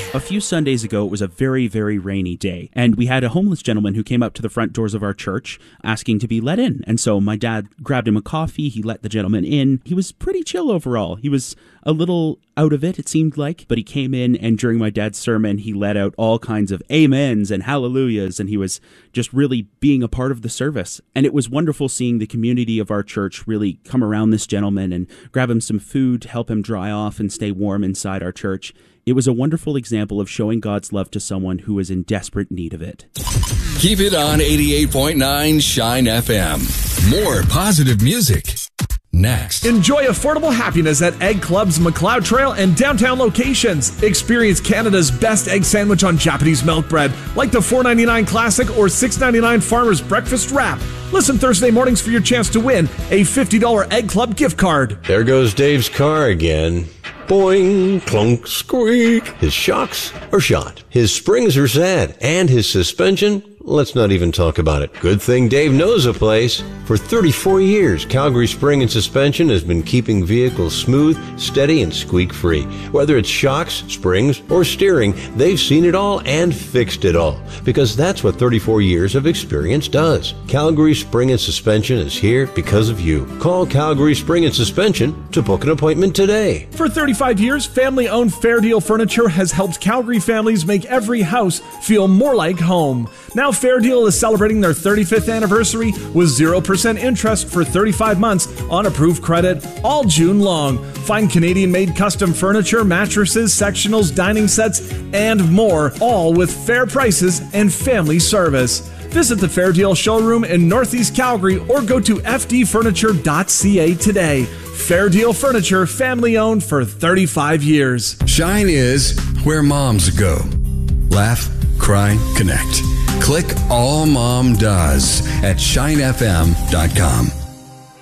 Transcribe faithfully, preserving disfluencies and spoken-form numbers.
A few Sundays ago, it was a very, very rainy day, and we had a homeless gentleman who came up to the front doors of our church asking to be let in. And so my dad grabbed him a coffee, he let the gentleman in. He was pretty chill overall. He was a little out of it, it seemed like, but he came in, and during my dad's sermon, he let out all kinds of amens and hallelujahs, and he was just really being a part of the service. And it was wonderful seeing the community of our church really come around this gentleman and grab him some food to help him dry off and stay warm inside our church. It was a wonderful example of showing God's love to someone who is in desperate need of it. Keep it on eighty-eight point nine Shine F M. More positive music. Next. Enjoy affordable happiness at Egg Club's McLeod Trail and downtown locations. Experience Canada's best egg sandwich on Japanese milk bread, like the four ninety-nine Classic or six ninety-nine Farmer's Breakfast Wrap. Listen Thursday mornings for your chance to win a fifty dollars Egg Club gift card. There goes Dave's car again. Boing, clunk, squeak. His shocks are shot. His springs are sad. And his suspension, let's not even talk about it. Good thing Dave knows a place. For thirty-four years, Calgary Spring and Suspension has been keeping vehicles smooth, steady, and squeak-free. Whether it's shocks, springs, or steering, they've seen it all and fixed it all. Because that's what thirty-four years of experience does. Calgary Spring and Suspension is here because of you. Call Calgary Spring and Suspension to book an appointment today. For thirty-five years, family-owned Fair Deal Furniture has helped Calgary families make every house feel more like home. Now Fair Deal is celebrating their thirty-fifth anniversary with zero percent interest for thirty-five months on approved credit all June long. Find Canadian-made custom furniture, mattresses, sectionals, dining sets, and more, all with fair prices and family service. Visit the Fair Deal showroom in Northeast Calgary or go to f d furniture dot c a today. Fair Deal Furniture, family-owned for thirty-five years. Shine is where moms go. Laugh, cry, connect. Click All Mom Does at shine f m dot com.